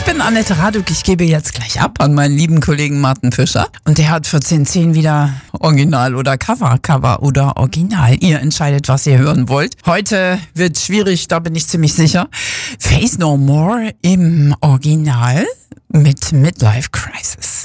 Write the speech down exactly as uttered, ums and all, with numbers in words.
bin Annette Raduck. Ich gebe jetzt gleich ab an meinen lieben Kollegen Martin Fischer. Und der hat für zehn zehn wieder Original oder Cover, Cover oder Original. Ihr entscheidet, was ihr hören wollt. Heute wird schwierig, da bin ich ziemlich sicher. Faith No More im Original mit Midlife Crisis.